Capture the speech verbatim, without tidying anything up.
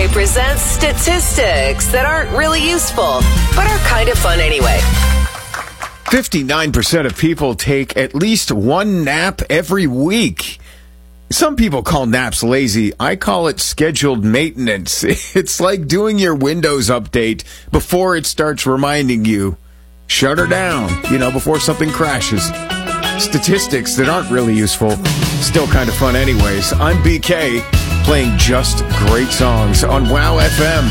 K presents statistics that aren't really useful, but are kind of fun anyway. fifty-nine percent of people take at least one nap every week. Some people call naps lazy. I call it scheduled maintenance. It's like doing your Windows update before it starts reminding you, shut her down, you know, before something crashes. Statistics that aren't really useful, still kind of fun anyways. I'm B K, playing just great songs on Wow F M.